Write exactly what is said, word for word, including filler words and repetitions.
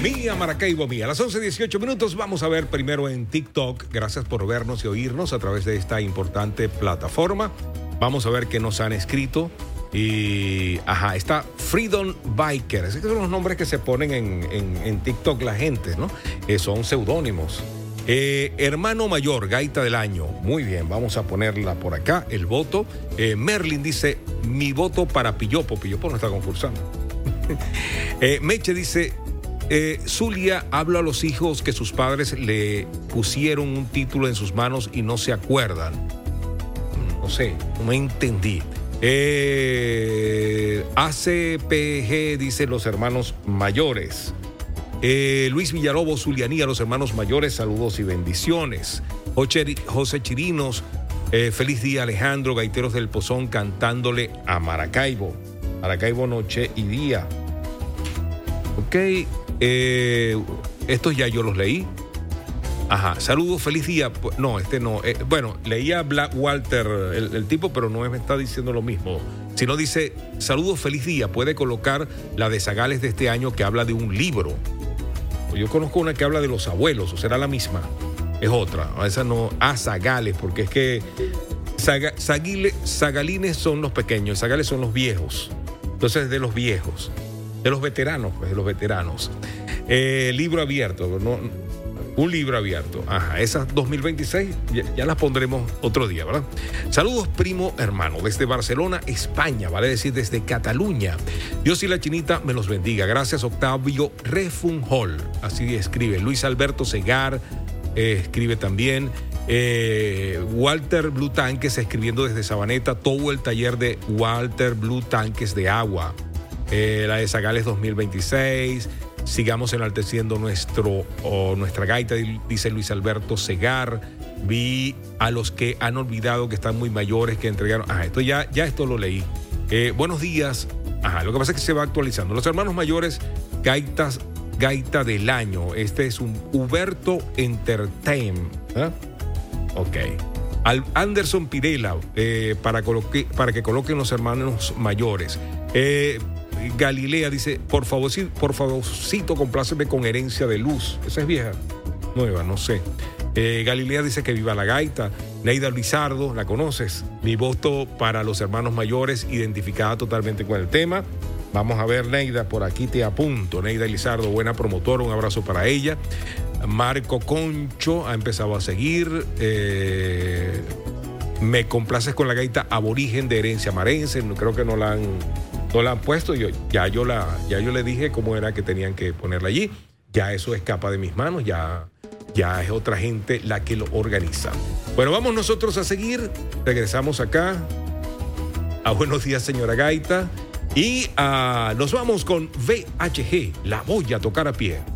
Mía, Maracaibo, mía. A las once dieciocho minutos vamos a ver primero en TikTok. Gracias por vernos y oírnos a través de esta importante plataforma. Vamos a ver qué nos han escrito. Y, ajá, está Freedom Biker. Esos son los nombres que se ponen en, en, en TikTok la gente, ¿no? Eh, son seudónimos. Eh, hermano mayor, gaita del año. Muy bien, vamos a ponerla por acá, el voto. Eh, Merlin dice, mi voto para Pillopo. Pillopo no está concursando. eh, Meche dice, eh, Zulia habla a los hijos que sus padres le pusieron un título en sus manos y no se acuerdan. No sé, no me entendí. Eh, A C P G dice los hermanos mayores. Eh, Luis Villalobos, Zulianía, los hermanos mayores, saludos y bendiciones. José, José Chirinos, eh, feliz día Alejandro, gaiteros del Pozón cantándole a Maracaibo. Maracaibo noche y día. Ok, eh, estos ya yo los leí. Ajá, saludos, feliz día. No, este no. Eh, bueno, leía Black Walter, el, el tipo, pero no me está diciendo lo mismo. Sino dice, saludos, feliz día. Puede colocar la de Zagales de este año que habla de un libro. Yo conozco una que habla de los abuelos, o será la misma. Es otra. Esa no. Ah, Zagales, porque es que Zaga, Zaguile, Zagalines son los pequeños, Zagales son los viejos. Entonces, de los viejos. De los veteranos, pues, de los veteranos. Eh, libro abierto, no. Un libro abierto. Ajá, esas dos mil veintiséis ya, ya las pondremos otro día, ¿verdad? Saludos, primo hermano, desde Barcelona, España, vale decir desde Cataluña. Dios y la chinita me los bendiga. Gracias, Octavio Refunhol. Así escribe. Luis Alberto Segar eh, escribe también. Eh, Walter Blue Tanques escribiendo desde Sabaneta. Todo el taller de Walter Blue Tanques de agua. Eh, la de Zagales dos mil veintiséis. Sigamos enalteciendo nuestro, oh, nuestra gaita, dice Luis Alberto Segar. Vi a los que han olvidado que están muy mayores, que entregaron. Ajá, esto ya, ya esto lo leí. Eh, buenos días. Ajá, lo que pasa es que se va actualizando. Los hermanos mayores, gaitas, gaita del año. Este es un Huberto Entertain. ¿Eh? Ok. Al Anderson Pirela, eh, para, coloque, para que coloquen los hermanos mayores. Eh. Galilea dice, por favor, sí, por favorcito, compláceme con Herencia de Luz. Esa es vieja, nueva, no sé. Eh, Galilea dice que viva la gaita. Neida Lizardo, ¿la conoces? Mi voto para los hermanos mayores, identificada totalmente con el tema. Vamos a ver, Neida, por aquí te apunto. Neida Lizardo, buena promotora, un abrazo para ella. Marco Concho ha empezado a seguir. Eh, me complaces con la gaita aborigen de Herencia Marense. Creo que no la han... No la han puesto, yo, ya, yo la, ya yo le dije cómo era que tenían que ponerla allí. Ya eso escapa de mis manos, ya, ya es otra gente la que lo organiza. Bueno, vamos nosotros a seguir. Regresamos acá a Buenos Días, señora Gaita. Y uh, nos vamos con V H G, La Voy a Tocar a Pie.